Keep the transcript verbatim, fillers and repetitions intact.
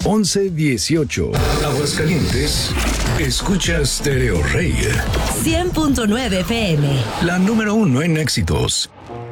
once dieciocho. Aguascalientes, escucha Stereo Rey. cien punto nueve F M. La número uno en éxitos.